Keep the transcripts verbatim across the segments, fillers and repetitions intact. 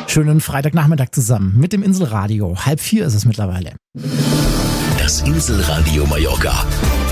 Schönen Freitagnachmittag zusammen mit dem Inselradio. Halb vier ist es mittlerweile. Das Inselradio Mallorca.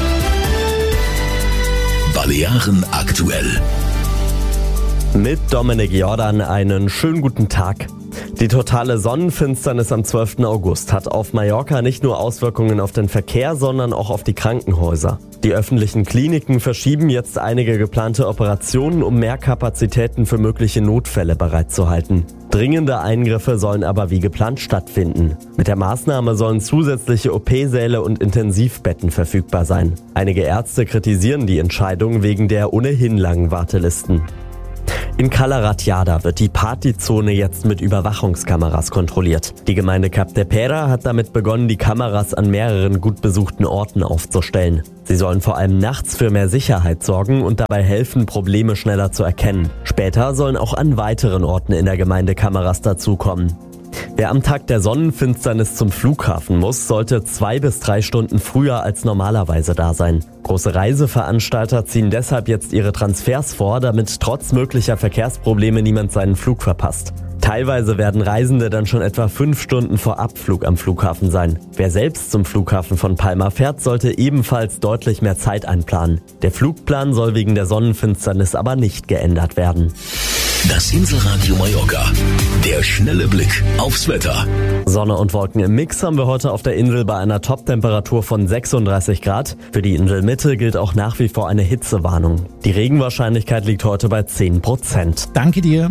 Balearen aktuell. Mit Dominik Jordan einen schönen guten Tag. Die totale Sonnenfinsternis am zwölften August hat auf Mallorca nicht nur Auswirkungen auf den Verkehr, sondern auch auf die Krankenhäuser. Die öffentlichen Kliniken verschieben jetzt einige geplante Operationen, um mehr Kapazitäten für mögliche Notfälle bereitzuhalten. Dringende Eingriffe sollen aber wie geplant stattfinden. Mit der Maßnahme sollen zusätzliche O P-Säle und Intensivbetten verfügbar sein. Einige Ärzte kritisieren die Entscheidung wegen der ohnehin langen Wartelisten. In Cala Ratjada wird die Partyzone jetzt mit Überwachungskameras kontrolliert. Die Gemeinde Cap de Pera hat damit begonnen, die Kameras an mehreren gut besuchten Orten aufzustellen. Sie sollen vor allem nachts für mehr Sicherheit sorgen und dabei helfen, Probleme schneller zu erkennen. Später sollen auch an weiteren Orten in der Gemeinde Kameras dazukommen. Wer am Tag der Sonnenfinsternis zum Flughafen muss, sollte zwei bis drei Stunden früher als normalerweise da sein. Große Reiseveranstalter ziehen deshalb jetzt ihre Transfers vor, damit trotz möglicher Verkehrsprobleme niemand seinen Flug verpasst. Teilweise werden Reisende dann schon etwa fünf Stunden vor Abflug am Flughafen sein. Wer selbst zum Flughafen von Palma fährt, sollte ebenfalls deutlich mehr Zeit einplanen. Der Flugplan soll wegen der Sonnenfinsternis aber nicht geändert werden. Das Inselradio Mallorca. Der schnelle Blick aufs Wetter. Sonne und Wolken im Mix haben wir heute auf der Insel bei einer Top-Temperatur von sechsunddreißig Grad. Für die Inselmitte gilt auch nach wie vor eine Hitzewarnung. Die Regenwahrscheinlichkeit liegt heute bei zehn Prozent. Danke dir.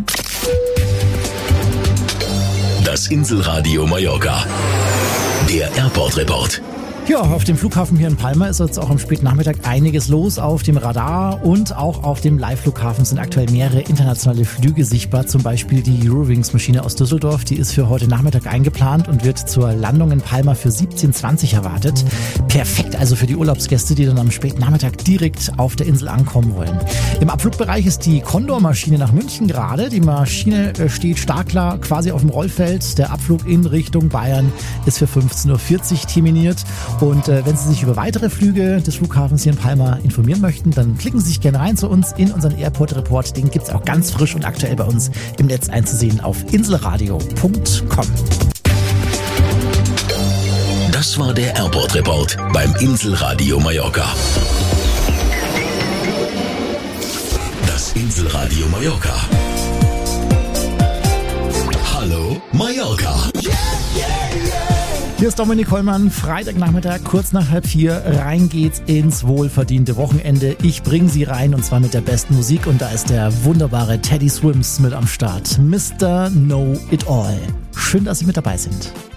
Das Inselradio Mallorca. Der Airport Report. Ja, auf dem Flughafen hier in Palma ist jetzt auch am späten Nachmittag einiges los. Auf dem Radar und auch auf dem Live-Flughafen sind aktuell mehrere internationale Flüge sichtbar. Zum Beispiel die Eurowings-Maschine aus Düsseldorf. Die ist für heute Nachmittag eingeplant und wird zur Landung in Palma für siebzehn Uhr zwanzig erwartet. Perfekt also für die Urlaubsgäste, die dann am späten Nachmittag direkt auf der Insel ankommen wollen. Im Abflugbereich ist die Condor-Maschine nach München gerade. Die Maschine steht startklar quasi auf dem Rollfeld. Der Abflug in Richtung Bayern ist für fünfzehn Uhr vierzig terminiert. Und äh, wenn Sie sich über weitere Flüge des Flughafens hier in Palma informieren möchten, dann klicken Sie sich gerne rein zu uns in unseren Airport Report. Den gibt's auch ganz frisch und aktuell bei uns im Netz einzusehen auf inselradio punkt com. Das war der Airport Report beim Inselradio Mallorca. Das Inselradio Mallorca. Hallo Mallorca. Hier ist Dominik Hollmann, Freitagnachmittag, kurz nach halb vier. Rein geht's ins wohlverdiente Wochenende. Ich bringe Sie rein und zwar mit der besten Musik und da ist der wunderbare Teddy Swims mit am Start. Mister Know It All. Schön, dass Sie mit dabei sind.